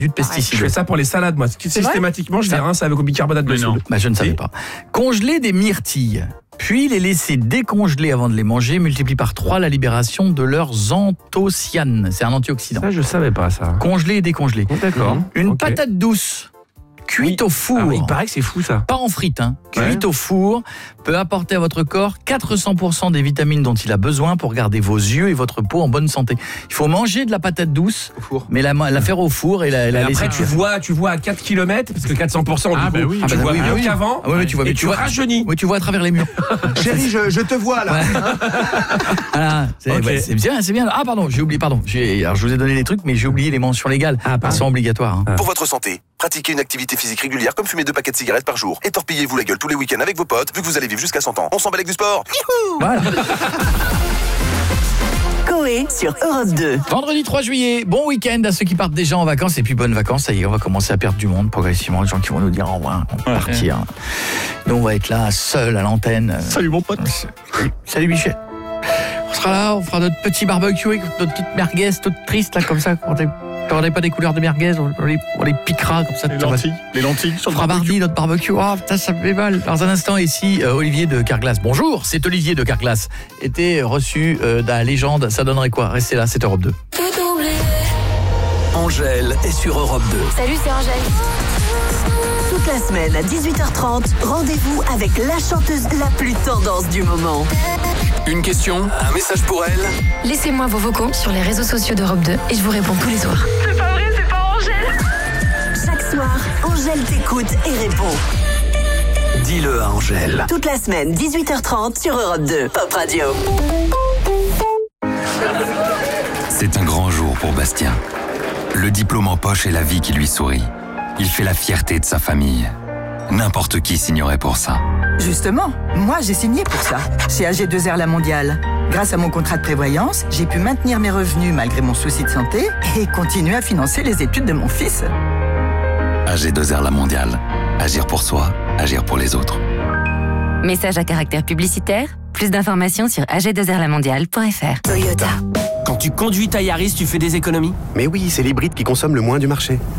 de Je pesticides. fais ça pour les salades, moi. Systématiquement, je les rince avec au bicarbonate de soude. Je ne savais pas. Congeler des myrtilles, puis les laisser décongeler avant de les manger, multiplie par 3 la libération de leurs anthocyanes. C'est un antioxydant. Ça, je savais pas, ça. Congeler et décongeler. D'accord. Une patate douce, cuite au four. Ah oui, il paraît que c'est fou, ça. Pas en frite, cuite au four, peut apporter à votre corps 400% des vitamines dont il a besoin pour garder vos yeux et votre peau en bonne santé. Il faut manger de la patate douce, Au four. mais la faire au four et la Et laisser après, tu vois à 4 km, parce que 400%, Ah, du bah coup, oui. tu vois mieux qu'avant. Ah oui, tu vois, et mais tu rajeunis. Oui, tu vois à travers les murs. Chérie, je te vois là. Voilà, c'est Ok. c'est bien, c'est bien. Ah pardon, j'ai oublié, pardon. Alors je vous ai donné les trucs, mais j'ai oublié les mentions légales. Elles sont obligatoires. Pour votre santé, pratiquez une activité physique régulière comme fumer 2 paquets de cigarettes par jour. Et torpillez-vous la gueule tous les week-ends avec vos potes, vu que vous allez vivre jusqu'à 100 ans. On s'emballe avec du sport. Voilà. Coé sur Europe 2. Vendredi 3 juillet, bon week-end à ceux qui partent déjà en vacances et puis bonnes vacances. Ça y est, on va commencer à perdre du monde progressivement. Les gens qui vont nous dire au revoir, on va partir. Nous, on va être là, seuls à l'antenne. Salut mon pote. Salut Michel. On sera là, on fera notre petit barbecue avec notre petite merguez toute triste là comme ça. Quand on n'a pas des couleurs de merguez, on les piquera comme ça. Les lentilles sur On le fera barbecue. mardi notre barbecue. Oh putain, ça me fait mal. Dans un instant ici, Olivier de Carglass. Bonjour, c'est Olivier de Carglass. Était reçu de la légende. Ça donnerait quoi? Restez là, c'est Europe 2. Angèle est sur Europe 2. Salut, c'est Angèle. Toute la semaine à 18h30, rendez-vous avec la chanteuse la plus tendance du moment. Une question, un message pour elle. Laissez-moi vos vocaux sur les réseaux sociaux d'Europe 2 et je vous réponds tous les soirs. C'est pas vrai, c'est pas Angèle. Chaque soir, Angèle t'écoute et répond. Dis-le à Angèle. Toute la semaine, 18h30 sur Europe 2, Pop Radio. C'est un grand jour pour Bastien. Le diplôme en poche et la vie qui lui sourit. Il fait la fierté de sa famille. N'importe qui signerait pour ça. Justement, moi j'ai signé pour ça, chez AG2R La Mondiale. Grâce à mon contrat de prévoyance, j'ai pu maintenir mes revenus malgré mon souci de santé et continuer à financer les études de mon fils. AG2R La Mondiale. Agir pour soi, agir pour les autres. Message à caractère publicitaire. Plus d'informations sur ag2rlamondiale.fr. Toyota. Quand tu conduis ta Yaris, tu fais des économies? Mais oui, c'est l'hybride qui consomme le moins du marché.